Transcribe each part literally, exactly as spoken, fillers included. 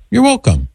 You're welcome.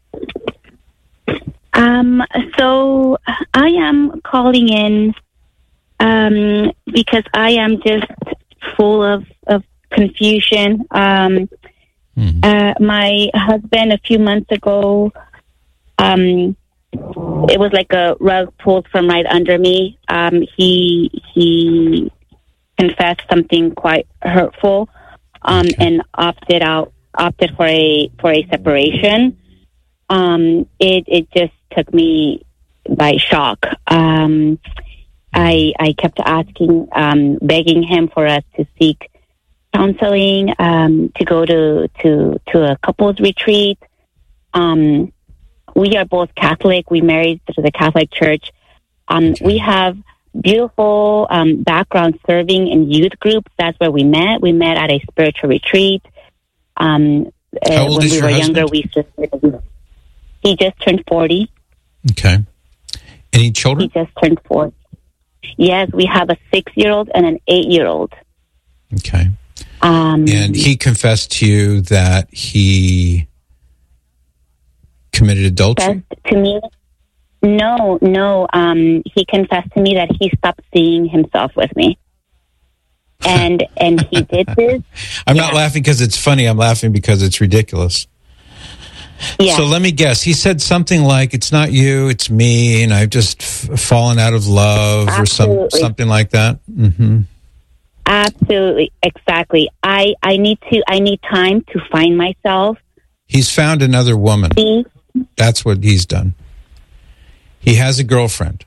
Um, so I am calling in um, because I am just full of, of confusion. Um, mm-hmm. uh, my husband, a few months ago, um, it was like a rug pulled from right under me. Um, he he confessed something quite hurtful, um, okay. and opted out opted for a for a separation. Um, it it just took me by shock. Um, I I kept asking, um, begging him for us to seek counseling, um, to go to to to a couples retreat. Um, we are both Catholic. We married to the Catholic Church. Um, okay. We have beautiful um, background serving in youth groups. That's where we met. We met at a spiritual retreat. Um, How old when is we your were husband? younger, we just he just turned forty. Okay. Any children? He just turned forty. Yes, we have a six-year-old and an eight-year-old. Okay. Um, and he confessed to you that he committed adultery? To me, no, no. Um, he confessed to me that he stopped seeing himself with me. And and he did this. I'm yeah. not laughing because it's funny. I'm laughing because it's ridiculous. Yeah. So let me guess. He said something like, "It's not you, it's me, and I've just f- fallen out of love," Absolutely. or some something like that. Mm-hmm. Absolutely, exactly. I I need to. I need time to find myself. He's found another woman. See? That's what he's done. He has a girlfriend.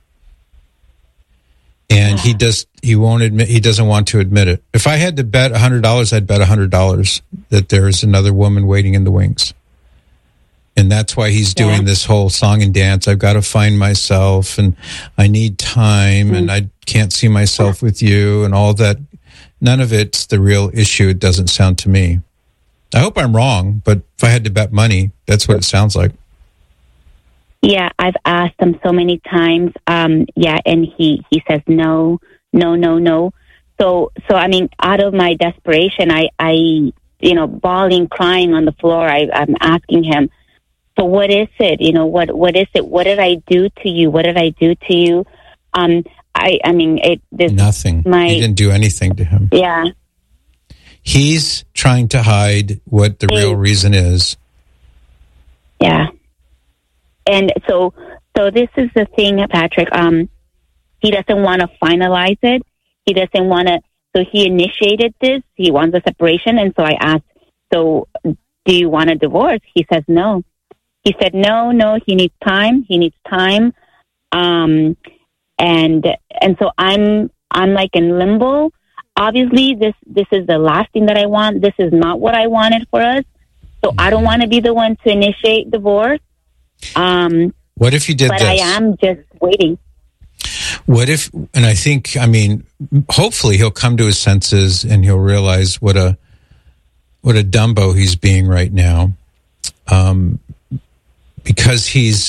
And he does. He won't admit. He doesn't want to admit it. If I had to bet a hundred dollars, I'd bet a hundred dollars that there is another woman waiting in the wings. And that's why he's doing yeah. this whole song and dance. I've got to find myself, and I need time, mm-hmm. and I can't see myself with you, and all that. None of it's the real issue. It doesn't sound to me. I hope I'm wrong, but if I had to bet money, that's what it sounds like. Yeah, I've asked him so many times. Um, yeah, and he, he says no, no, no, no. So, so I mean, out of my desperation, I, I, you know, bawling, crying on the floor, I, I'm asking him, so what is it? You know, what, what is it? What did I do to you? What did I do to you? Um, I, I mean, it, this, nothing. My, you didn't do anything to him. Yeah. He's trying to hide what the real reason is. Yeah. And so, so this is the thing, Patrick. Um, he doesn't want to finalize it. He doesn't want to. So he initiated this. He wants a separation, and so I asked, "So, do you want a divorce?" He says no. He said no, no. He needs time. He needs time. Um, and and so I'm I'm like in limbo. Obviously, this this is the last thing that I want. This is not what I wanted for us. So I don't want to be the one to initiate divorce. Um, what if you did but this? I am just waiting. What if, and I think, I mean, hopefully he'll come to his senses and he'll realize what a, what a Dumbo he's being right now. Um, because he's,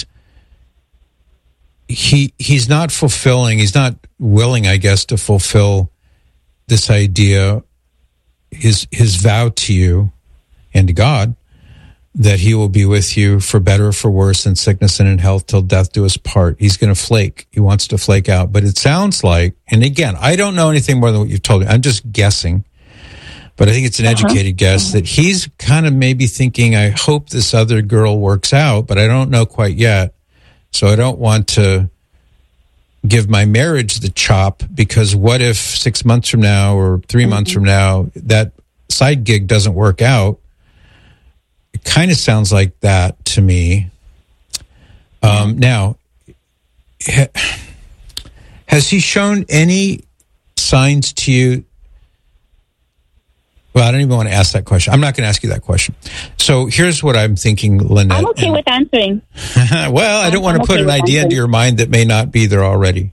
he, he's not fulfilling, he's not willing, I guess, to fulfill this idea, his, his vow to you and to God, that he will be with you for better or for worse in sickness and in health till death do us part. He's going to flake. He wants to flake out. But it sounds like, and again, I don't know anything more than what you've told me. I'm just guessing. But I think it's an uh-huh. educated guess that he's kind of maybe thinking, I hope this other girl works out, but I don't know quite yet. So I don't want to give my marriage the chop, because what if six months from now or three mm-hmm. months from now, that side gig doesn't work out? It kind of sounds like that to me. Um, now, ha, has he shown any signs to you? Well, I don't even want to ask that question. I'm not going to ask you that question. So here's what I'm thinking, Lynette. I'm okay and, with answering. Well, I don't I'm, want to I'm put okay an idea answering. into your mind that may not be there already.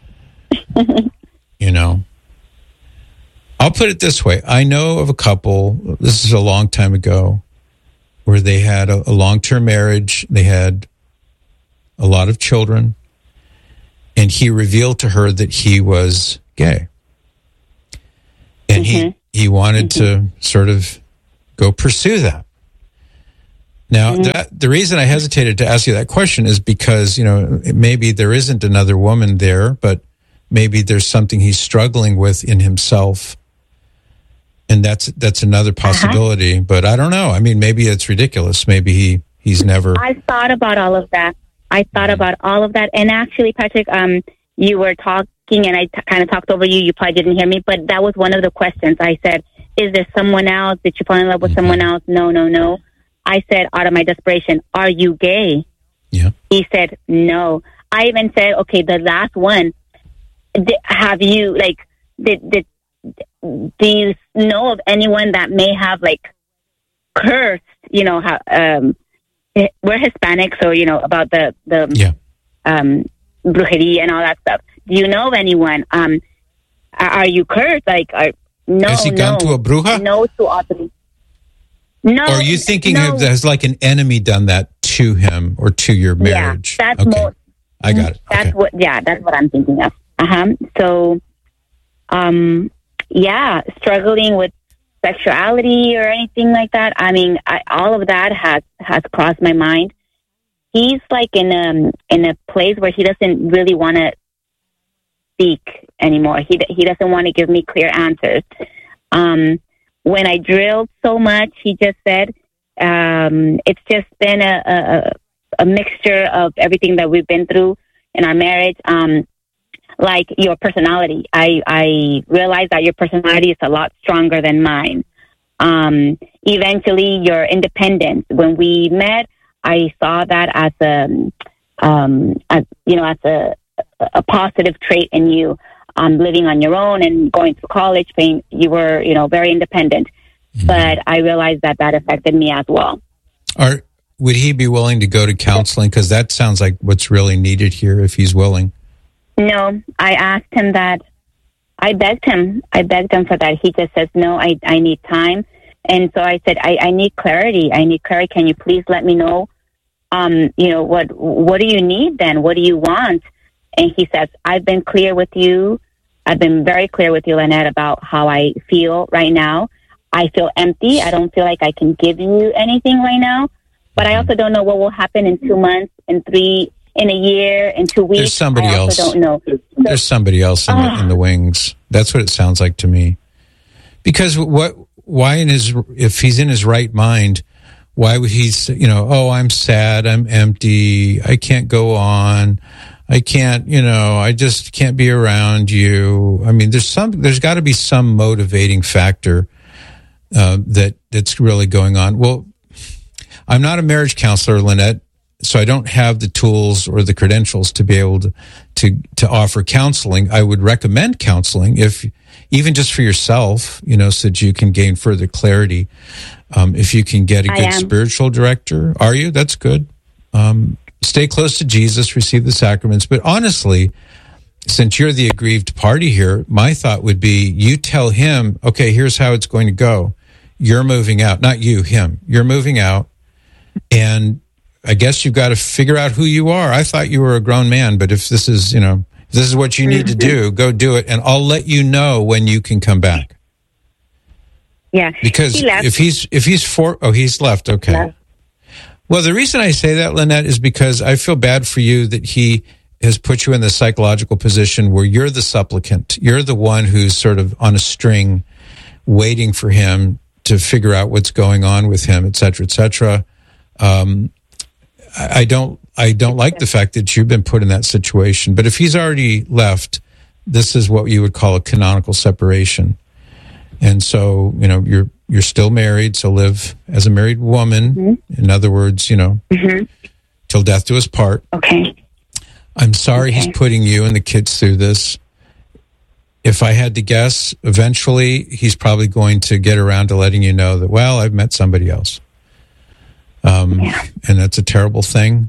You know? I'll put it this way. I know of a couple, this is a long time ago, where they had a, a long-term marriage. They had a lot of children. And he revealed to her that he was gay. And mm-hmm. he, he wanted mm-hmm. to sort of go pursue that. Now, mm-hmm. that, the reason I hesitated to ask you that question is because, you know, maybe there isn't another woman there, but maybe there's something he's struggling with in himself. And that's that's another possibility. Uh-huh. But I don't know. I mean, maybe it's ridiculous. Maybe he, he's never... I thought about all of that. I thought mm-hmm. about all of that. And actually, Patrick, um, you were talking and I t- kind of talked over you. You probably didn't hear me. But that was one of the questions. I said, is there someone else? Did you fall in love with mm-hmm. someone else? No, no, no. I said, out of my desperation, are you gay? Yeah. He said, no. I even said, okay, the last one, did, have you, like, did, did, do you know of anyone that may have, like, cursed, you know, how, um, we're Hispanic, so, you know, about the, the, yeah. um, brujeria and all that stuff. Do you know of anyone? Um, are, are you cursed? Like, are, no, Has he no. gone to a bruja? No to all three. No. Or are you thinking no. of, has like an enemy done that to him or to your marriage? Yeah, that's okay. more, I got it. That's okay. what, yeah, that's what I'm thinking of. Uh-huh. So, um, yeah, struggling with sexuality or anything like that. I mean, I, all of that has, has crossed my mind. He's like in a, in a place where he doesn't really want to speak anymore. He, he doesn't want to give me clear answers. Um, When I drilled so much, he just said, um, it's just been a, a, a mixture of everything that we've been through in our marriage. Um, like your personality. I, I realized that your personality is a lot stronger than mine. Um, eventually, your independence. When we met, I saw that as a, um, as, you know, as a, a positive trait in you. Um, living on your own and going to college, paying, you were, you know, very independent. Mm-hmm. But I realized that that affected me as well. Are, would he be willing to go to counseling? Because that sounds like what's really needed here, if he's willing. No, I asked him that. I begged him. I begged him for that. He just says, no, I, I need time. And so I said, I, I need clarity. I need clarity. Can you please let me know, um, you know, what, what do you need then? What do you want? And he says, I've been clear with you. I've been very clear with you, Lynette, about how I feel right now. I feel empty. I don't feel like I can give you anything right now. But I also don't know what will happen in two months, in three, in a year, in two weeks. There's somebody I else. I don't know. So, There's somebody else in, uh, the, in the wings. That's what it sounds like to me. Because what? Why in his? If he's in his right mind, why would he? You know, oh, I'm sad. I'm empty. I can't go on. I can't, you know, I just can't be around you. I mean, there's some, there's got to be some motivating factor uh, that that's really going on. Well, I'm not a marriage counselor, Lynette, so I don't have the tools or the credentials to be able to to, to offer counseling. I would recommend counseling, if even just for yourself, you know, so that you can gain further clarity. Um, if you can get a good spiritual director, are you? That's good. Um, Stay close to Jesus, receive the sacraments. But honestly, since you're the aggrieved party here, my thought would be you tell him, okay, here's how it's going to go. You're moving out. Not you, him. You're moving out. And I guess you've got to figure out who you are. I thought you were a grown man, but if this is, you know, if this is what you need to do, go do it. And I'll let you know when you can come back. Yeah. Because he if he's, if he's for, oh, he's left. Okay. Yeah. Well, the reason I say that, Lynette, is because I feel bad for you that he has put you in the psychological position where you're the supplicant. You're the one who's sort of on a string waiting for him to figure out what's going on with him, et cetera, et cetera. Um, I, I don't, I don't like the fact that you've been put in that situation. But if he's already left, this is what you would call a canonical separation. And so, you know, you're you're still married, so live as a married woman. Mm-hmm. In other words, you know, mm-hmm. till death do us part. Okay. I'm sorry okay. he's putting you and the kids through this. If I had to guess, eventually he's probably going to get around to letting you know that, well, I've met somebody else. Um, yeah. And that's a terrible thing.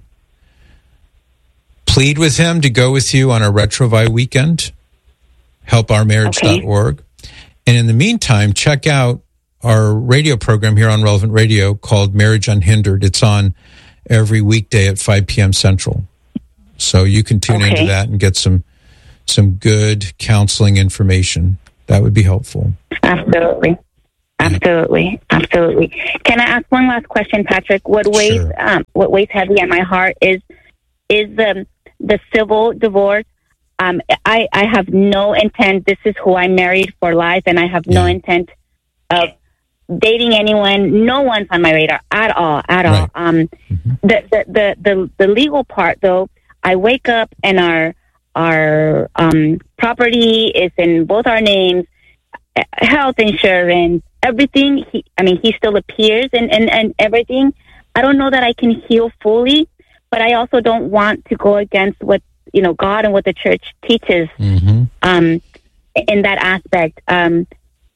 Plead with him to go with you on a Retrovi weekend, help our marriage dot org. Okay. And in the meantime, check out our radio program here on Relevant Radio called Marriage Unhindered. It's on every weekday at five p.m. Central. So you can tune okay. into that and get some some good counseling information. That would be helpful. Absolutely. Absolutely, absolutely. Can I ask one last question, Patrick? What weighs Sure. um, what weighs heavy on my heart is is the the civil divorce. Um, I I have no intent. This is who I married for life, and I have no Yeah. intent of dating anyone. No one's on my radar at all, at all. Right. Um, Mm-hmm. the, the the the the legal part, though, I wake up and our our um, property is in both our names, health insurance. Everything, he, I mean, he still appears and, and, and everything. I don't know that I can heal fully, but I also don't want to go against what, you know, God and what the church teaches Mm-hmm. um, in that aspect. Um,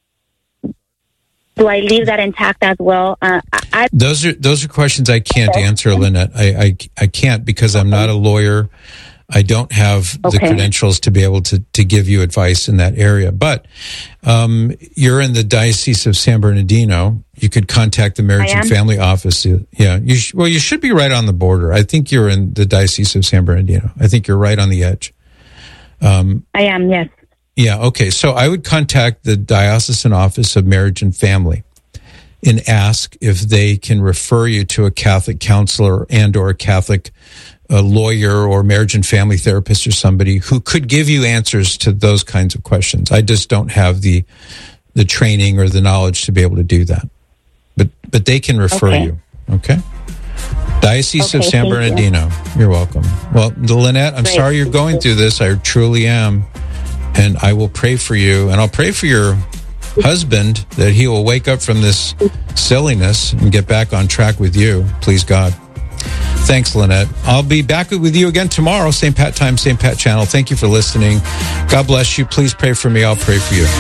do I leave that intact as well? Uh, I, I, Those are those are questions I can't answer, Lynette. I, I, I can't because I'm not a lawyer. I don't have the Okay. credentials to be able to, to give you advice in that area. But um, you're in the Diocese of San Bernardino. You could contact the Marriage I and am. Family Office. Yeah, you sh- well, you should be right on the border. I think you're in the Diocese of San Bernardino. I think you're right on the edge. Um, I am, yes. yeah, okay. So I would contact the Diocesan Office of Marriage and Family and ask if they can refer you to a Catholic counselor and or a Catholic uh, lawyer or marriage and family therapist or somebody who could give you answers to those kinds of questions. I just don't have the the training or the knowledge to be able to do that. But but they can refer Okay. you. Okay? Diocese of Okay, San thank you. Bernardino. You're welcome. Well, Lynette, I'm Great. sorry you're going through this. I truly am. And I will pray for you. And I'll pray for your husband that he will wake up from this silliness and get back on track with you. Please God. Thanks, Lynette. I'll be back with you again tomorrow. Same Pat time, same Pat channel. Thank you for listening. God bless you. Please pray for me. I'll pray for you.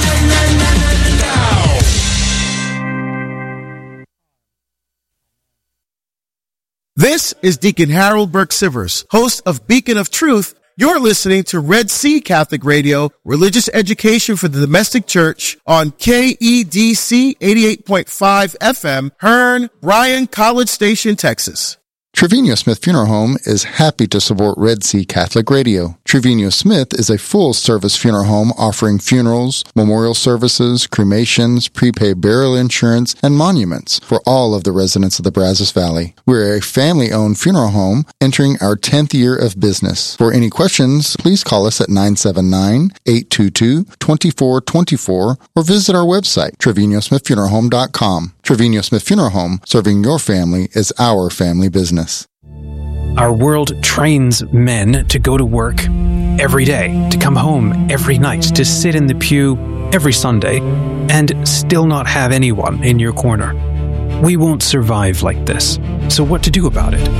This is Deacon Harold Burke Sivers, host of Beacon of Truth. You're listening to Red Sea Catholic Radio, religious education for the domestic church on K E D C eighty-eight point five F M, Hearn, Bryan, College Station, Texas. Trevino Smith Funeral Home is happy to support Red Sea Catholic Radio. Trevino Smith is a full-service funeral home offering funerals, memorial services, cremations, prepaid burial insurance, and monuments for all of the residents of the Brazos Valley. We're a family-owned funeral home entering our tenth year of business. For any questions, please call us at nine seven nine, eight two two, two four two four or visit our website, trevino smith funeral home dot com. Trevino Smith Funeral Home, serving your family is our family business. Our world trains men to go to work every day, to come home every night, to sit in the pew every Sunday, and still not have anyone in your corner. We won't survive like this. So what to do about it?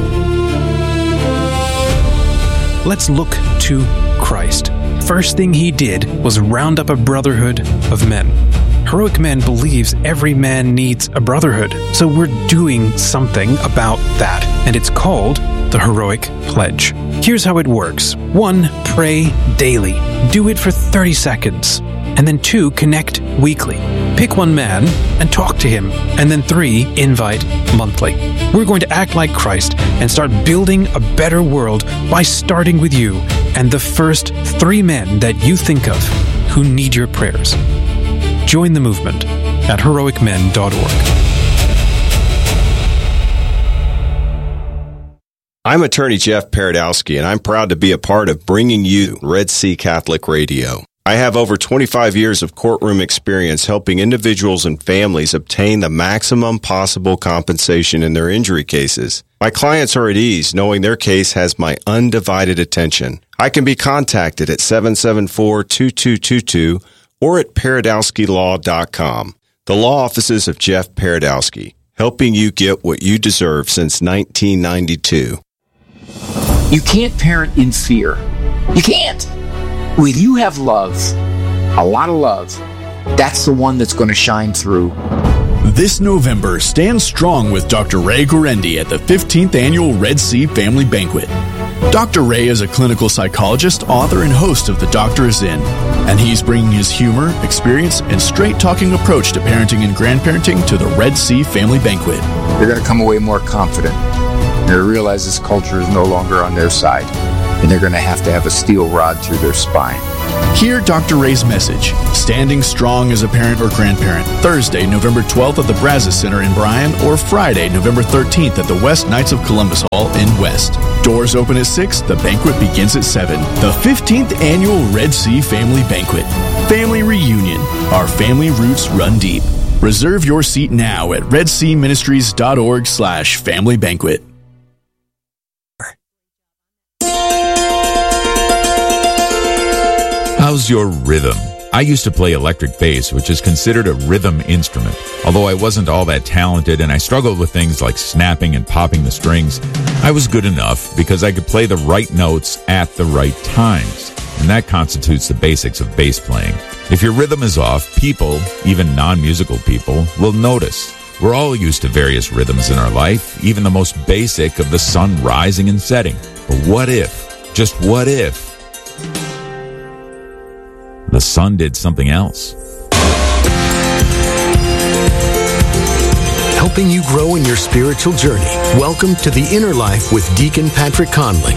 Let's look to Christ. First thing he did was round up a brotherhood of men. Heroic Men believes every man needs a brotherhood, so we're doing something about that, and it's called the Heroic Pledge. Here's how it works. One, pray daily. Do it for thirty seconds. And then two, connect weekly. Pick one man and talk to him. And then three, invite monthly. We're going to act like Christ and start building a better world by starting with you and the first three men that you think of who need your prayers. Join the movement at heroic men dot org. I'm attorney Jeff Paradowski, and I'm proud to be a part of bringing you Red Sea Catholic Radio. I have over twenty-five years of courtroom experience helping individuals and families obtain the maximum possible compensation in their injury cases. My clients are at ease knowing their case has my undivided attention. I can be contacted at seven seven four, two two two two or at paradowski law dot com. The law offices of Jeff Paradowski, helping you get what you deserve since nineteen ninety-two. You can't parent in fear. You can't. When you have love, a lot of love, that's the one that's going to shine through. This November, stand strong with Doctor Ray Guarendi at the fifteenth Annual Red Sea Family Banquet. Doctor Ray is a clinical psychologist, author, and host of The Doctor Is In, and he's bringing his humor, experience, and straight-talking approach to parenting and grandparenting to the Red Sea Family Banquet. They're going to come away more confident. They realize this culture is no longer on their side. and they're going to have to have a steel rod through their spine. Hear Doctor Ray's message, Standing Strong as a Parent or Grandparent, Thursday, November twelfth at the Brazos Center in Bryan, or Friday, November thirteenth at the West Knights of Columbus Hall in West. Doors open at six, the banquet begins at seven. The fifteenth Annual Red Sea Family Banquet. Family Reunion. Our family roots run deep. Reserve your seat now at redseaministries.org slash family banquet. How's your rhythm? I used to play electric bass, which is considered a rhythm instrument. Although I wasn't all that talented and I struggled with things like snapping and popping the strings, I was good enough because I could play the right notes at the right times. And that constitutes the basics of bass playing. If your rhythm is off, people, even non-musical people, will notice. We're all used to various rhythms in our life, even the most basic of the sun rising and setting. But what if, just what if, the sun did something else? Helping you grow in your spiritual journey. Welcome to The Inner Life with Deacon Patrick Conley.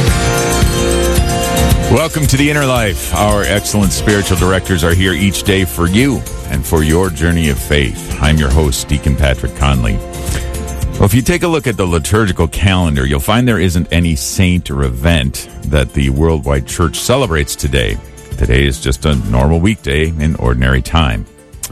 Welcome to The Inner Life. Our excellent spiritual directors are here each day for you and for your journey of faith. I'm your host, Deacon Patrick Conley. Well, if you take a look at the liturgical calendar, you'll find there isn't any saint or event that the worldwide church celebrates today. Today is just a normal weekday in ordinary time.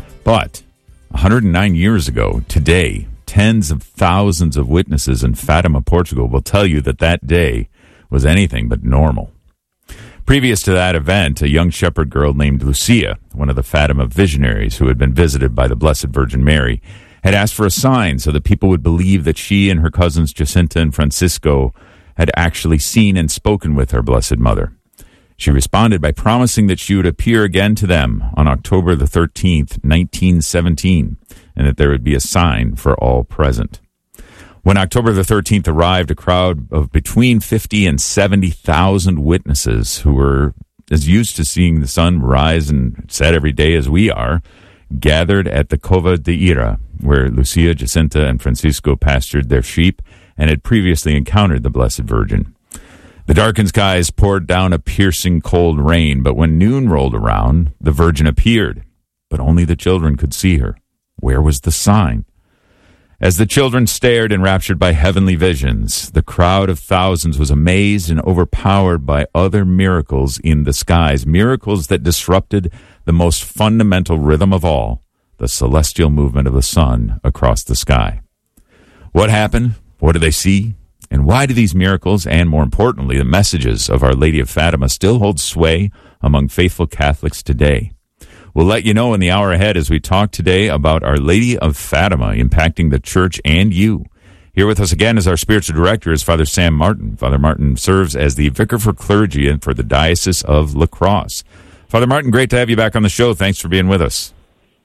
But one hundred nine years ago, today, tens of thousands of witnesses in Fatima, Portugal will tell you that that day was anything but normal. Previous to that event, a young shepherd girl named Lucia, one of the Fatima visionaries who had been visited by the Blessed Virgin Mary, had asked for a sign so that people would believe that she and her cousins Jacinta and Francisco had actually seen and spoken with her Blessed Mother. She responded by promising that she would appear again to them on October the thirteenth, nineteen seventeen, and that there would be a sign for all present. When October the thirteenth arrived, a crowd of between fifty and seventy thousand witnesses who were as used to seeing the sun rise and set every day as we are, gathered at the Cova de Ira, where Lucia, Jacinta, and Francisco pastured their sheep and had previously encountered the Blessed Virgin. The darkened skies poured down a piercing cold rain, but when noon rolled around, the Virgin appeared, but only the children could see her. Where was the sign? As the children stared, enraptured by heavenly visions, the crowd of thousands was amazed and overpowered by other miracles in the skies, miracles that disrupted the most fundamental rhythm of all, the celestial movement of the sun across the sky. What happened? What did they see? And why do these miracles, and more importantly, the messages of Our Lady of Fatima, still hold sway among faithful Catholics today? We'll let you know in the hour ahead as we talk today about Our Lady of Fatima impacting the church and you. Here with us again as our spiritual director is Father Sam Martin. Father Martin serves as the Vicar for Clergy and for the Diocese of La Crosse. Father Martin, great to have you back on the show. Thanks for being with us.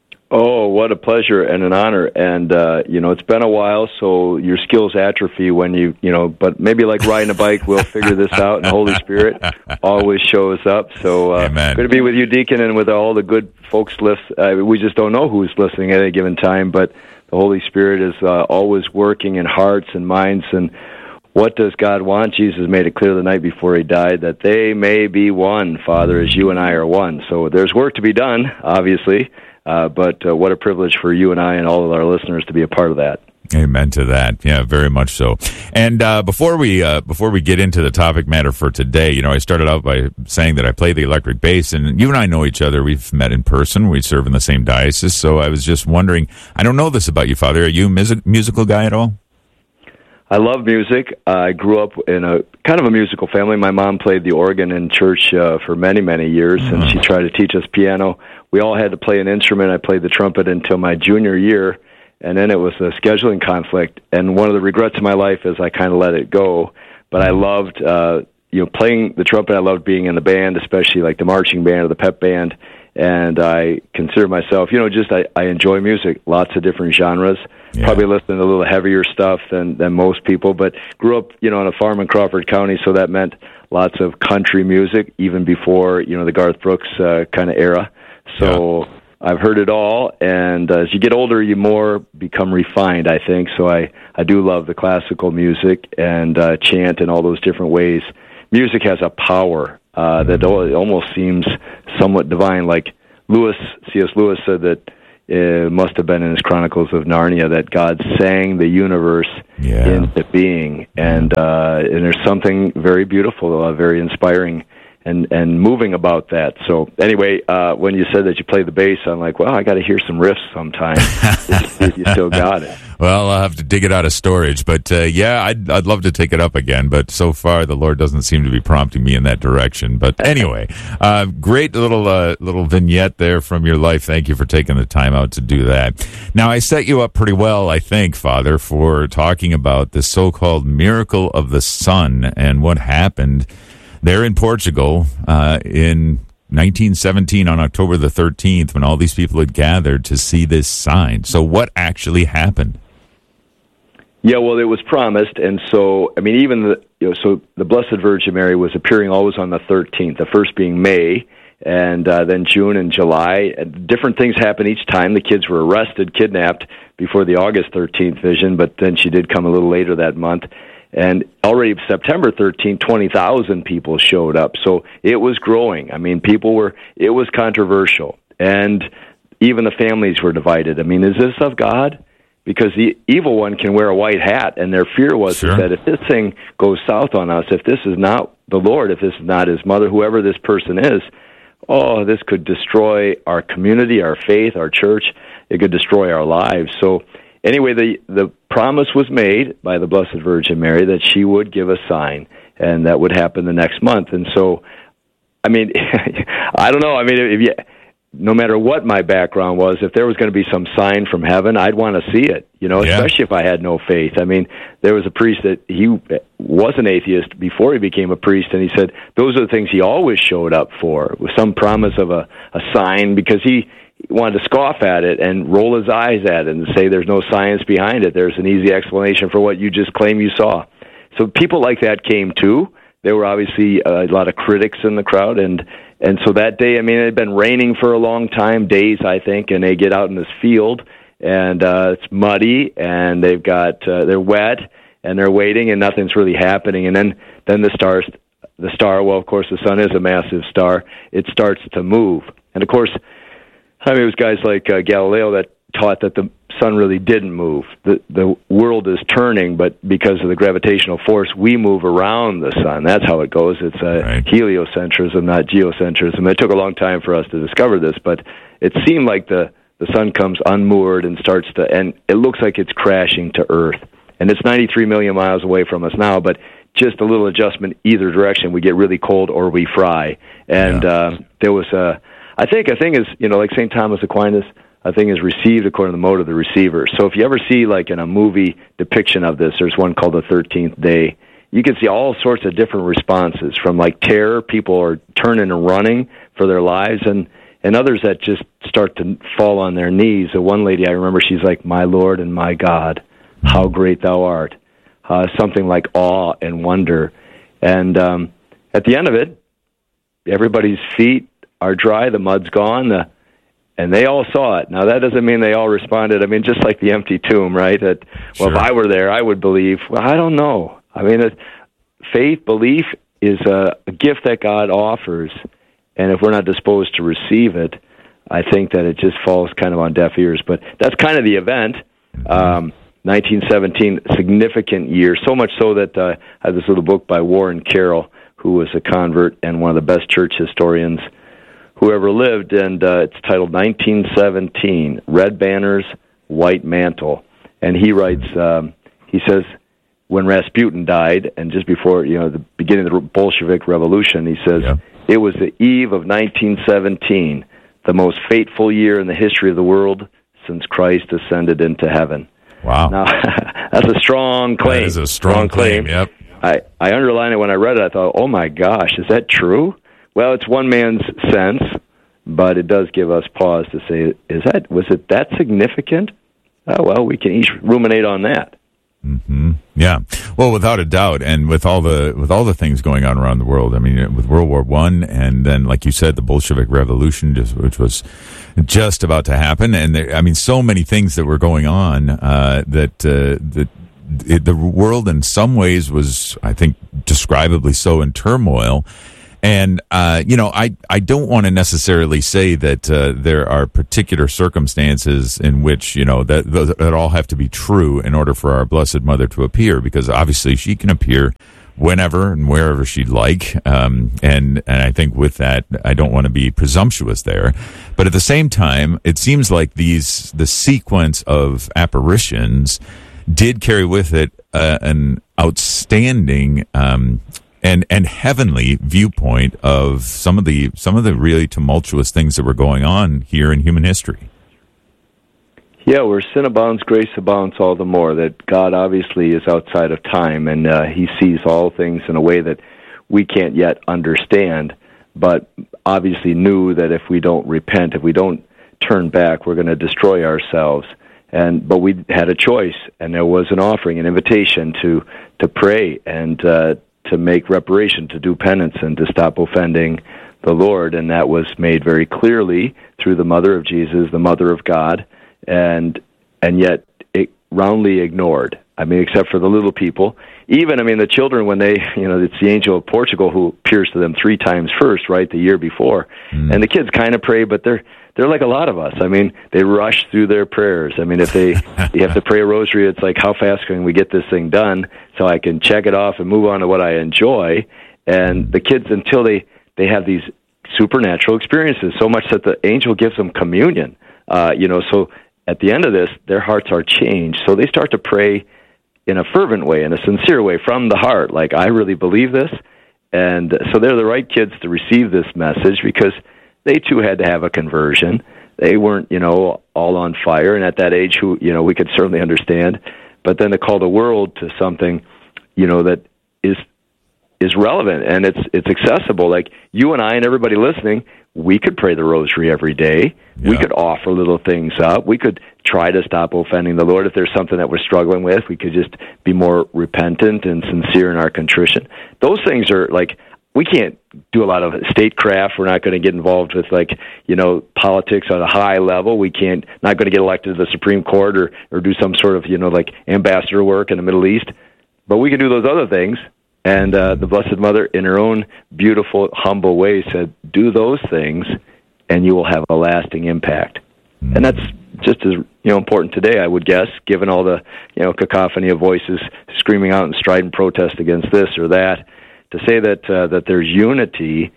Oh, what a pleasure and an honor. And, uh, you know, it's been a while, so your skills atrophy when you, you know, but maybe like riding a bike, we'll figure this out, and the Holy Spirit always shows up. So uh, good to be with you, Deacon, and with all the good folks. List, uh, we just don't know who's listening at any given time, but the Holy Spirit is uh, always working in hearts and minds. And what does God want? Jesus made it clear the night before he died that they may be one, Father, as you and I are one. So there's work to be done, obviously. Uh, but uh, what a privilege for you and I and all of our listeners to be a part of that. Amen to that. Yeah, very much so. And uh, before we uh, before we get into the topic matter for today, you know, I started out by saying that I play the electric bass, and you and I know each other. We've met in person. We serve in the same diocese. So I was just wondering, I don't know this about you, Father. Are you a mus- musical guy at all? I love music. Uh, I grew up in a kind of a musical family. My mom played the organ in church uh, for many, many years, mm-hmm. and she tried to teach us piano. We all had to play an instrument. I played the trumpet until my junior year, and then it was a scheduling conflict. And one of the regrets of my life is I kind of let it go. But I loved, uh, you know, playing the trumpet. I loved being in the band, especially like the marching band or the pep band. And I consider myself, you know, just I, I enjoy music, lots of different genres. Yeah. Probably listen to a little heavier stuff than, than most people, but grew up, you know, on a farm in Crawford County, so that meant lots of country music, even before, you know, the Garth Brooks uh, kind of era. So yeah. I've heard it all, and uh, as you get older, you more become refined, I think. So I, I do love the classical music and uh, chant in all those different ways. music has a power uh, that almost seems somewhat divine. Like Lewis, C S Lewis said that it must have been in his Chronicles of Narnia that God sang the universe yeah. into being, and uh, and there's something very beautiful, uh, very inspiring, and and moving about that. So anyway, uh, when you said that you play the bass, I'm like, well, I got to hear some riffs sometime. You still got it. Well, I'll have to dig it out of storage, but uh, yeah, I'd I'd love to take it up again. But so far, the Lord doesn't seem to be prompting me in that direction. But anyway, uh, great little uh, little vignette there from your life. Thank you for taking the time out to do that. Now, I set you up pretty well, I think, Father, for talking about the so-called miracle of the sun and what happened there in Portugal uh, in nineteen seventeen on October the thirteenth, when all these people had gathered to see this sign. So, what actually happened? Yeah, well, it was promised, and so, I mean, even the, you know, so the Blessed Virgin Mary was appearing always on the thirteenth, the first being May, and uh, then June and July. And different things happened each time. The kids were arrested, kidnapped before the August thirteenth vision, but then she did come a little later that month. And already September thirteenth, twenty thousand people showed up. So it was growing. I mean, people were, it was controversial. And even the families were divided. I mean, is this of God? Because the evil one can wear a white hat, and their fear was Sure. that if this thing goes south on us, if this is not the Lord, if this is not his mother, whoever this person is, oh, this could destroy our community, our faith, our church. It could destroy our lives. So anyway, the, the promise was made by the Blessed Virgin Mary that she would give a sign, and that would happen the next month. And so, I mean, I don't know. I mean, if you... no matter what my background was, if there was going to be some sign from heaven, I'd want to see it, you know, Yeah. especially if I had no faith. I mean, there was a priest that he was an atheist before he became a priest, and he said those are the things he always showed up for, with some promise of a, a sign, because he wanted to scoff at it and roll his eyes at it and say there's no science behind it. There's an easy explanation for what you just claim you saw. So people like that came too. There were obviously a lot of critics in the crowd, and And so that day, I mean, it had been raining for a long time, days, I think, and they get out in this field, and uh, it's muddy, and they've got, uh, they're wet, and they're waiting, and nothing's really happening. And then, then the stars, the star, well, of course, the sun is a massive star, it starts to move. And of course, I mean, it was guys like uh, Galileo that taught that the sun really didn't move. The the world is turning, but because of the gravitational force, we move around the sun. That's how it goes. It's a Right. heliocentrism, not geocentrism. It took a long time for us to discover this, but it seemed like the, the sun comes unmoored and starts to, and it looks like it's crashing to Earth. And it's ninety-three million miles away from us now, but just a little adjustment either direction, we get really cold or we fry. And Yeah. uh, there was a, I think a thing is, you know, like Saint Thomas Aquinas, a thing is received according to the mode of the receiver. So if you ever see, like in a movie depiction of this, there's one called The thirteenth Day, you can see all sorts of different responses, from like terror, people are turning and running for their lives, and, and others that just start to fall on their knees. The one lady I remember, she's like, "My Lord and my God, how great thou art." Uh, something like awe and wonder. And um, at the end of it, everybody's feet are dry, the mud's gone, the and they all saw it. Now, that doesn't mean they all responded. I mean, just like the empty tomb, right? That, well, Sure. if I were there, I would believe. Well, I don't know. I mean, it, faith, belief is a, a gift that God offers, and if we're not disposed to receive it, I think that it just falls kind of on deaf ears. But that's kind of the event. Um, nineteen seventeen, significant year, so much so that uh, I have this little book by Warren Carroll, who was a convert and one of the best church historians who ever lived, and uh, it's titled nineteen seventeen, Red Banners, White Mantle. And he writes, um, he says, when Rasputin died, and just before, you know, the beginning of the Bolshevik Revolution, he says, Yeah. it was the eve of nineteen seventeen, the most fateful year in the history of the world since Christ ascended into heaven. Wow. Now, that's a strong claim. That is a strong, claim, yep. I, I underlined it when I read it. I thought, oh my gosh, is that true? Well, it's one man's sense, but it does give us pause to say, is that, was it that significant? Oh, well, we can each ruminate on that. Mm-hmm. Yeah. Well, without a doubt, and with all the with all the things going on around the world. I mean, with World War One, and then, like you said, the Bolshevik Revolution, just, which was just about to happen, and there, I mean, so many things that were going on uh, that uh, that it, the world, in some ways, was, I think, indescribably so in turmoil. And, uh, you know, I, I don't want to necessarily say that uh, there are particular circumstances in which, you know, that, that all have to be true in order for our Blessed Mother to appear, because obviously she can appear whenever and wherever she'd like. Um, and, and I think with that, I don't want to be presumptuous there. But at the same time, it seems like these, the sequence of apparitions did carry with it uh, an outstanding, um, and, and heavenly viewpoint of some of the, some of the really tumultuous things that were going on here in human history. Yeah, where sin abounds, grace abounds all the more. That God obviously is outside of time, and uh, He sees all things in a way that we can't yet understand, but obviously knew that if we don't repent, if we don't turn back, we're going to destroy ourselves. And but we had a choice, and there was an offering, an invitation to to pray and uh, to make reparation, to do penance, and to stop offending the Lord. And that was made very clearly through the Mother of Jesus, the Mother of God. And and yet it roundly ignored. I mean, except for the little people. Even, I mean, the children, when they, you know, it's the angel of Portugal who appears to them three times first, right, the year before. Mm. And the kids kind of pray, but they're they're like a lot of us. I mean, they rush through their prayers. I mean, if they you have to pray a rosary, it's like, how fast can we get this thing done so I can check it off and move on to what I enjoy? And the kids, until they, they have these supernatural experiences, so much that the angel gives them communion, uh, you know, so at the end of this, their hearts are changed. So they start to pray in a fervent way, in a sincere way, from the heart, like, I really believe this. And so they're the right kids to receive this message, because they too had to have a conversion. They weren't, you know, all on fire. And at that age, who, you know, we could certainly understand. But then to call the world to something, you know, that is is relevant and it's it's accessible. Like you and I and everybody listening, we could pray the rosary every day. Yeah. We could offer little things up. We could try to stop offending the Lord. If there's something that we're struggling with, we could just be more repentant and sincere in our contrition. Those things are like, we can't do a lot of statecraft. We're not going to get involved with, like, you know, politics on a high level. We can't, not going to get elected to the Supreme Court or, or do some sort of, you know, like ambassador work in the Middle East. But we can do those other things. And uh, the Blessed Mother, in her own beautiful, humble way, said, do those things, and you will have a lasting impact. Mm-hmm. And that's just as, you know, important today, I would guess, given all the, you know, cacophony of voices screaming out in strident protest against this or that. To say that uh, that there's unity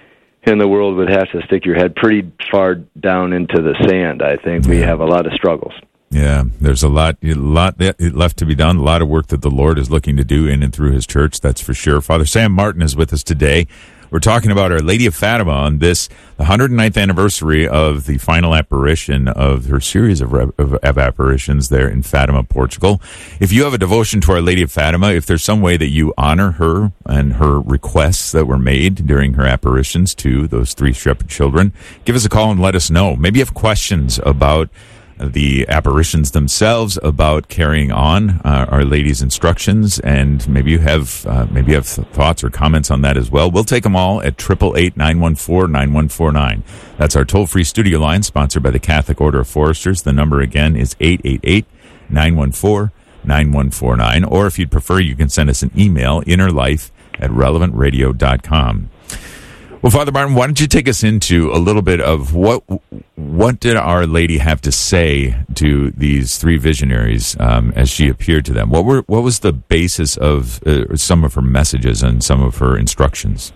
in the world would have to stick your head pretty far down into the sand. I think we have a lot of struggles. Yeah, there's a lot, a lot left to be done, a lot of work that the Lord is looking to do in and through His church, that's for sure. Father Sam Martin is with us today. We're talking about Our Lady of Fatima on this, the one hundred ninth anniversary of the final apparition of her series of, of, of apparitions there in Fatima, Portugal. If you have a devotion to Our Lady of Fatima, if there's some way that you honor her and her requests that were made during her apparitions to those three shepherd children, give us a call and let us know. Maybe you have questions about the apparitions themselves, about carrying on uh, Our Lady's instructions, and maybe you have uh, maybe you have thoughts or comments on that as well. We'll take them all at eight eight eight, nine one four, nine one four nine. That's our toll-free studio line, sponsored by the Catholic Order of Foresters. The number again is eight eight eight, nine one four, nine one four nine. Or if you'd prefer, you can send us an email, innerlife at relevant radio dot com. Well, Father Martin, why don't you take us into a little bit of what what did Our Lady have to say to these three visionaries um, as she appeared to them? What were what was the basis of uh, some of her messages and some of her instructions?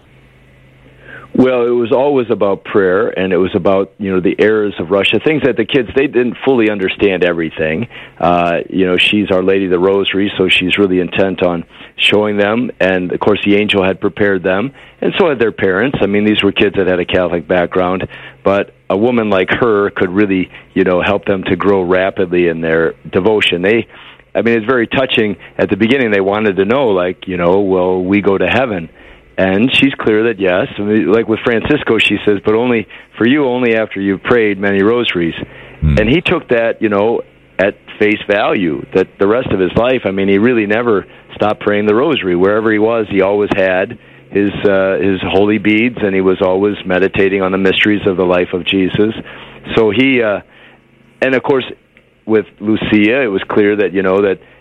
Well, it was always about prayer, and it was about, you know, the errors of Russia, things that the kids, they didn't fully understand everything. Uh, you know, she's Our Lady of the Rosary, so she's really intent on showing them, and of course the angel had prepared them, and so had their parents. I mean, these were kids that had a Catholic background, but a woman like her could really, you know, help them to grow rapidly in their devotion. They, I mean, it's very touching. At the beginning, they wanted to know, like, you know, will we go to heaven? And she's clear that yes. I mean, like with Francisco, she says, but only for you, only after you've prayed many rosaries. Mm. And he took that, you know, at face value, that the rest of his life, I mean, he really never stopped praying the rosary. Wherever he was, he always had his uh, his holy beads, and he was always meditating on the mysteries of the life of Jesus. So he, uh, and of course, with Lucia, it was clear that, you know, that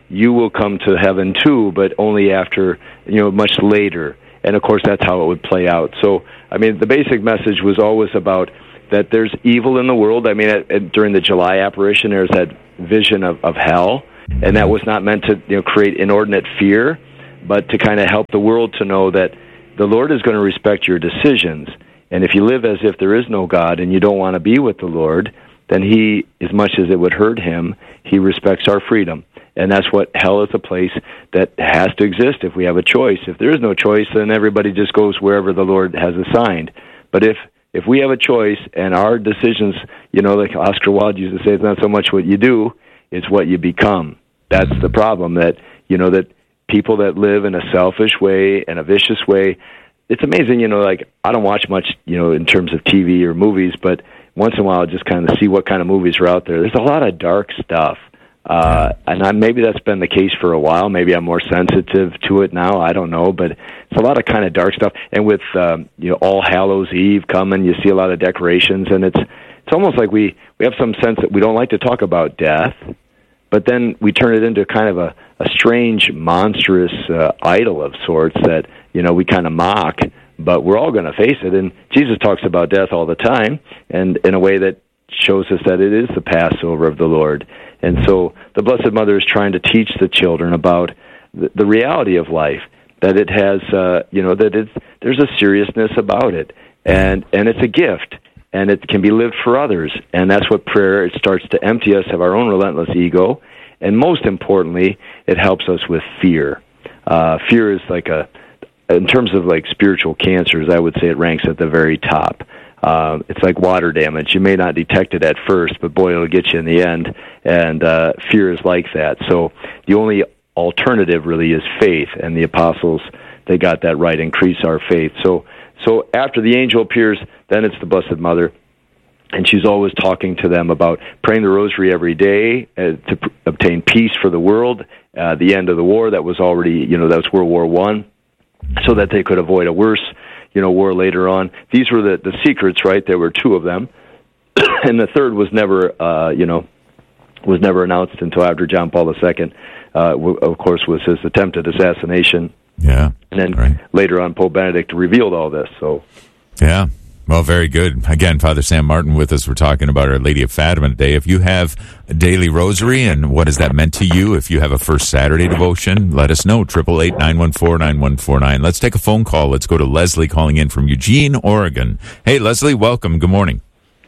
you will come to heaven too, but only after, you know, much later. And of course, that's how it would play out. So, I mean, the basic message was always about that there's evil in the world. I mean, at, at, during the July apparition, there's that vision of, of hell, and that was not meant to, you know, create inordinate fear, but to kind of help the world to know that the Lord is going to respect your decisions. And if you live as if there is no God and you don't want to be with the Lord, then he, as much as it would hurt him, he respects our freedom. And that's what hell is, a place that has to exist if we have a choice. If there is no choice, then everybody just goes wherever the Lord has assigned. But if if we have a choice and our decisions, you know, like Oscar Wilde used to say, it's not so much what you do, it's what you become. That's the problem, that, you know, that people that live in a selfish way and a vicious way, it's amazing, you know, like, I don't watch much, you know, in terms of T V or movies, but once in a while I just kind of see what kind of movies are out there. There's a lot of dark stuff. Uh, and I, maybe that's been the case for a while. Maybe I'm more sensitive to it now. I don't know, but it's a lot of kind of dark stuff. And with um, you know, All Hallows Eve coming, you see a lot of decorations, and it's it's almost like we, we have some sense that we don't like to talk about death, but then we turn it into kind of a, a strange, monstrous uh, idol of sorts that, you know, we kind of mock. But we're all going to face it, and Jesus talks about death all the time, and in a way that shows us that it is the Passover of the Lord. And so the Blessed Mother is trying to teach the children about the, the reality of life, that it has, uh, you know, that it's, there's a seriousness about it, and and it's a gift, and it can be lived for others. And that's what prayer, it starts to empty us of our own relentless ego, and most importantly, it helps us with fear. Uh, fear is like a, in terms of like spiritual cancers, I would say it ranks at the very top. Uh, it's like water damage. You may not detect it at first, but boy, it'll get you in the end. And uh, fear is like that. So the only alternative really is faith. And the apostles, they got that right, increase our faith. So so after the angel appears, then it's the Blessed Mother. And she's always talking to them about praying the rosary every day uh, to pr- obtain peace for the world, uh, the end of the war. That was already, you know, that was World War One, so that they could avoid a worse, you know, war later on. These were the, the secrets, right? There were two of them. And the third was never, uh, you know, was never announced until after John Paul the Second, uh, w- of course, was his attempted assassination. Yeah. And then right. later on, Pope Benedict revealed all this. So, yeah. Well, very good. Again, Father Sam Martin with us. We're talking about Our Lady of Fatima today. If you have a daily rosary and what has that meant to you, if you have a First Saturday devotion, let us know. eight eight eight, nine one four, nine one four nine. Let's take a phone call. Let's go to Leslie calling in from Eugene, Oregon. Hey, Leslie, welcome. Good morning.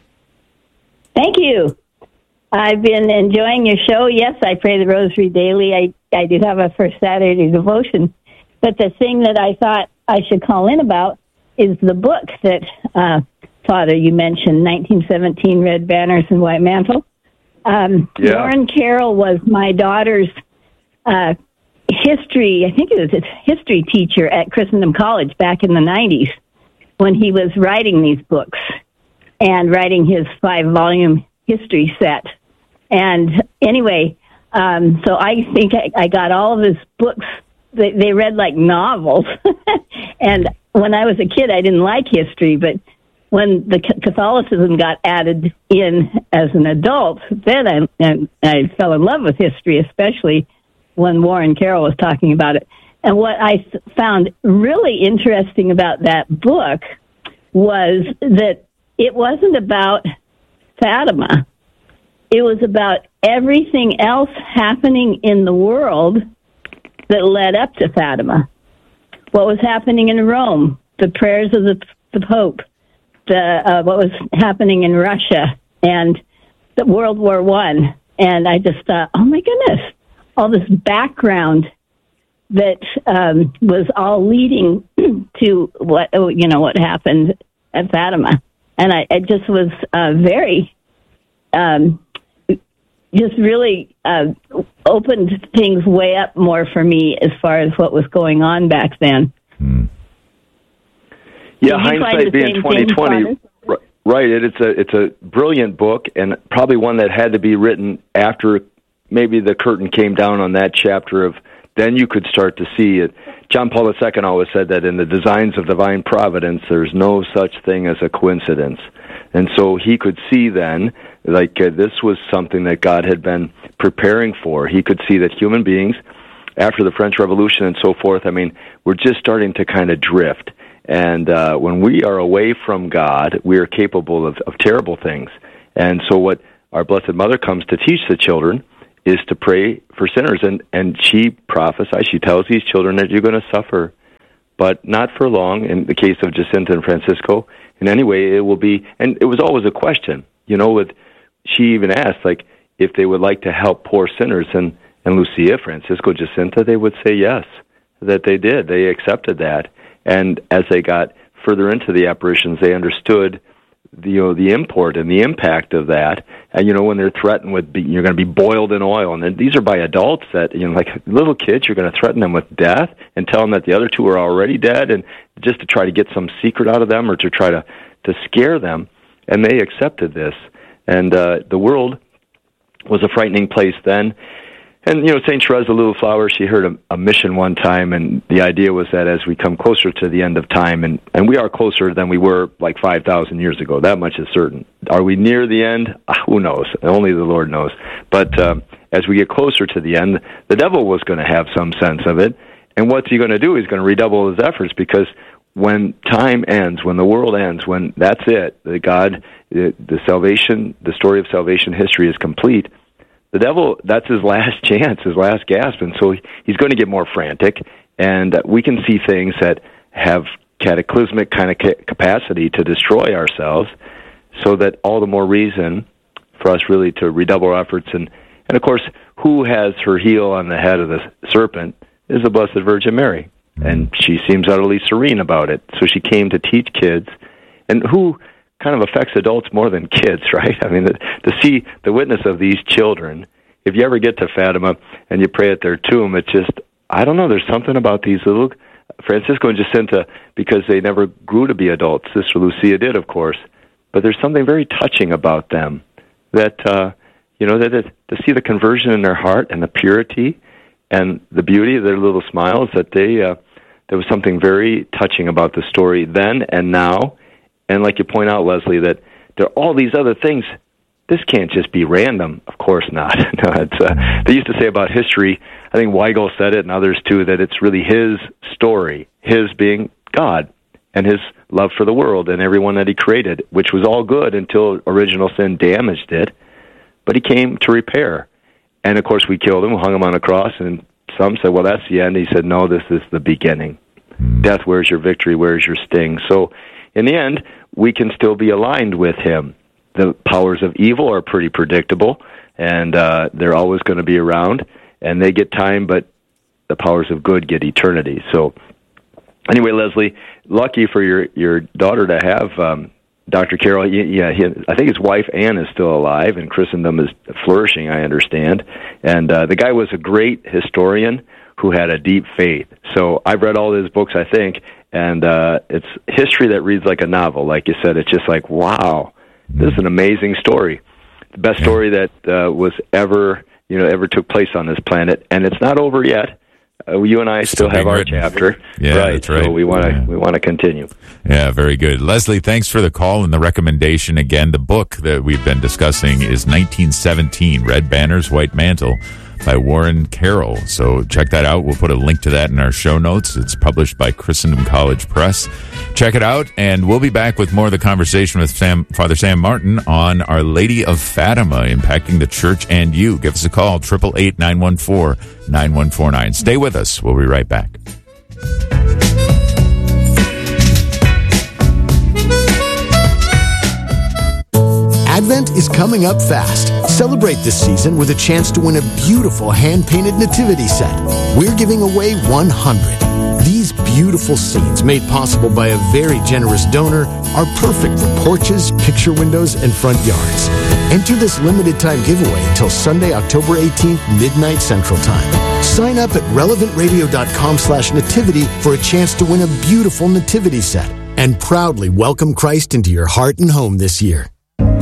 Thank you. I've been enjoying your show. Yes, I pray the rosary daily. I, I do have a First Saturday devotion. But the thing that I thought I should call in about is the book that, uh, Father, you mentioned, nineteen seventeen, Red Banners and White Mantle. Um, yeah. Warren Carroll was my daughter's uh, history, I think it was his history teacher at Christendom College back in the nineties when he was writing these books and writing his five-volume history set. And anyway, um, so I think I, I got all of his books. They, they read like novels. And when I was a kid, I didn't like history, but when the Catholicism got added in as an adult, then I, and I fell in love with history, especially when Warren Carroll was talking about it. And what I found really interesting about that book was that it wasn't about Fatima. It was about everything else happening in the world that led up to Fatima. What was happening in Rome, the prayers of the, the Pope, the uh, what was happening in Russia, and the World War One. And I just thought, oh my goodness, all this background that um, was all leading to what you know what happened at Fatima. And I it just was uh, very, um, just really uh, opened things way up more for me as far as what was going on back then. Hmm. Yeah, hindsight being twenty twenty, right? It, it's a it's a brilliant book, and probably one that had to be written after maybe the curtain came down on that chapter of. Then you could start to see it John Paul the Second always said that in the designs of divine providence, there's no such thing as a coincidence. And so he could see then, like uh, this was something that God had been preparing for. He could see that human beings, after the French Revolution and so forth, I mean, we're just starting to kind of drift. And uh, when we are away from God, we are capable of, of terrible things. And so what our Blessed Mother comes to teach the children is to pray for sinners. And, and she prophesies, she tells these children that you're going to suffer, but not for long. In the case of Jacinta and Francisco, in any way, it will be, and it was always a question, you know, with, she even asked, like, if they would like to help poor sinners, and, and Lucia, Francisco, Jacinta, they would say yes, that they did. They accepted that. And as they got further into the apparitions, they understood the, you know, the import and the impact of that. And, you know, when they're threatened with, be, you're going to be boiled in oil, and then these are by adults that, you know, like little kids, you're going to threaten them with death and tell them that the other two are already dead, and just to try to get some secret out of them or to try to, to scare them. And they accepted this. And uh, the world was a frightening place then. And, you know, Saint Therese, the Little Flower, she heard a, a mission one time, and the idea was that as we come closer to the end of time, and, and we are closer than we were like five thousand years ago, that much is certain. Are we near the end? Ah, who knows? Only the Lord knows. But um, as we get closer to the end, the devil was going to have some sense of it. And what's he going to do? He's going to redouble his efforts, because when time ends, when the world ends, when that's it, the God, the, the salvation, the story of salvation history is complete, the devil, that's his last chance, his last gasp, and so he's going to get more frantic, and we can see things that have cataclysmic kind of ca- capacity to destroy ourselves, so that all the more reason for us really to redouble our efforts. And, and of course, who has her heel on the head of the serpent is the Blessed Virgin Mary, and she seems utterly serene about it. So she came to teach kids, and who kind of affects adults more than kids, right? I mean, the, to see the witness of these children, if you ever get to Fatima and you pray at their tomb, it just, I don't know, there's something about these little, Francisco and Jacinta, because they never grew to be adults. Sister Lucia did, of course, but there's something very touching about them, that, uh, you know, that it, to see the conversion in their heart and the purity and the beauty of their little smiles, that they, uh, there was something very touching about the story then and now. And like you point out, Leslie, that there are all these other things. This can't just be random. Of course not. No, it's, uh, they used to say about history, I think Weigel said it and others too, that it's really his story, his being God, and his love for the world and everyone that he created, which was all good until original sin damaged it. But he came to repair. And of course we killed him, hung him on a cross, and some said, well, that's the end. He said, no, this is the beginning. Death, where's your victory? Where's your sting? So in the end, we can still be aligned with him. The powers of evil are pretty predictable, and uh, they're always going to be around, and they get time, but the powers of good get eternity. So anyway, Leslie, lucky for your, your daughter to have um, Doctor Carroll. Yeah, he, I think his wife, Anne, is still alive, and Christendom is flourishing, I understand. And uh, the guy was a great historian who had a deep faith. So I've read all his books, I think, and uh, it's history that reads like a novel. Like you said, it's just like, wow, this is an amazing story. The best story that uh, was ever, you know, ever took place on this planet, and it's not over yet. Uh, you and I still, still have our written. chapter, yeah, right? That's right. So we want to yeah. we want to continue. Yeah, very good, Leslie. Thanks for the call and the recommendation. Again, the book that we've been discussing is nineteen seventeen, Red Banners, White Mantle, by Warren Carroll. So check that out. We'll put a link to that in our show notes. It's published by Christendom College Press. Check it out, and we'll be back with more of the conversation with Sam, Father Sam Martin on Our Lady of Fatima impacting the church and you. Give us a call, eight eight eight, nine one four, nine one four nine. Stay with us. We'll be right back. Advent is coming up fast. Celebrate this season with a chance to win a beautiful hand-painted nativity set. We're giving away one hundred. These beautiful scenes, made possible by a very generous donor, are perfect for porches, picture windows, and front yards. Enter this limited-time giveaway until Sunday, October eighteenth, midnight Central Time. Sign up at relevantradio.com slash nativity for a chance to win a beautiful nativity set and proudly welcome Christ into your heart and home this year.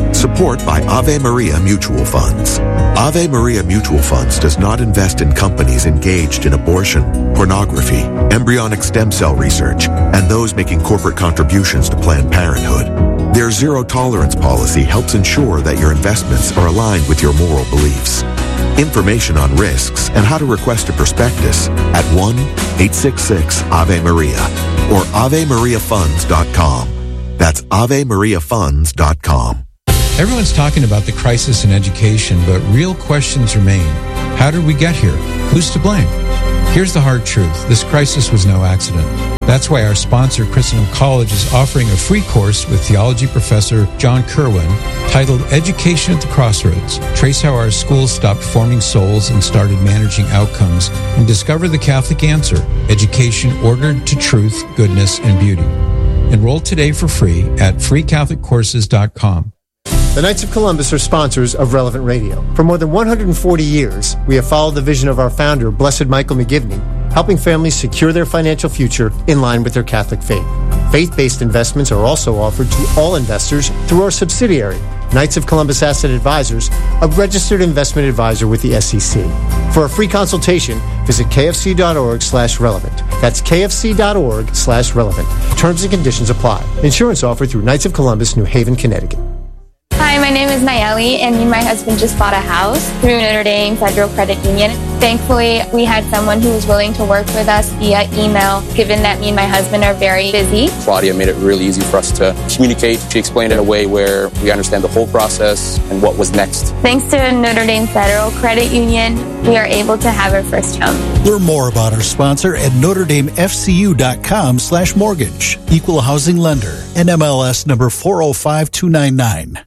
Support by Ave Maria Mutual Funds. Ave Maria Mutual Funds does not invest in companies engaged in abortion, pornography, embryonic stem cell research, and those making corporate contributions to Planned Parenthood. Their zero-tolerance policy helps ensure that your investments are aligned with your moral beliefs. Information on risks and how to request a prospectus at one eight six six Ave Maria or ave maria funds dot com. That's ave maria funds dot com. Everyone's talking about the crisis in education, but real questions remain. How did we get here? Who's to blame? Here's the hard truth. This crisis was no accident. That's why our sponsor, Christendom College, is offering a free course with theology professor John Kerwin titled Education at the Crossroads. Trace how our schools stopped forming souls and started managing outcomes, and discover the Catholic answer, education ordered to truth, goodness, and beauty. Enroll today for free at free catholic courses dot com. The Knights of Columbus are sponsors of Relevant Radio. For more than one hundred forty years, we have followed the vision of our founder, Blessed Michael McGivney, helping families secure their financial future in line with their Catholic faith. Faith-based investments are also offered to all investors through our subsidiary, Knights of Columbus Asset Advisors, a registered investment advisor with the S E C. For a free consultation, visit kfc.org slash relevant. That's kfc.org slash relevant. Terms and conditions apply. Insurance offered through Knights of Columbus, New Haven, Connecticut. Hi, my name is Nayeli, and me and my husband just bought a house through Notre Dame Federal Credit Union. Thankfully, we had someone who was willing to work with us via email, given that me and my husband are very busy. Claudia made it really easy for us to communicate. She explained it in a way where we understand the whole process and what was next. Thanks to Notre Dame Federal Credit Union, we are able to have our first home. Learn more about our sponsor at notre dame f c u dot com slash mortgage. Equal housing lender. N M L S number four oh five two nine nine.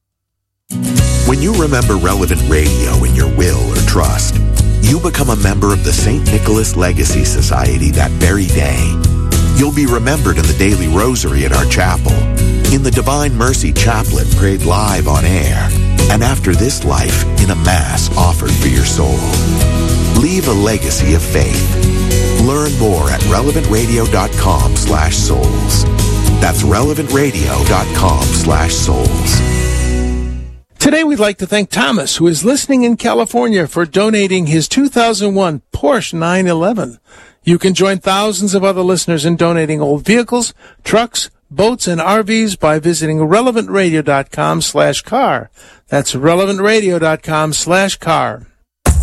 When you remember Relevant Radio in your will or trust, you become a member of the Saint Nicholas Legacy Society that very day. You'll be remembered in the daily rosary at our chapel, in the Divine Mercy Chaplet prayed live on air, and after this life in a Mass offered for your soul. Leave a legacy of faith. Learn more at relevant radio dot com slash souls. That's relevant radio dot com slash souls. Today we'd like to thank Thomas, who is listening in California, for donating his two thousand one Porsche nine eleven. You can join thousands of other listeners in donating old vehicles, trucks, boats, and R Vs by visiting relevant radio dot com slash car. That's relevant radio dot com slash car.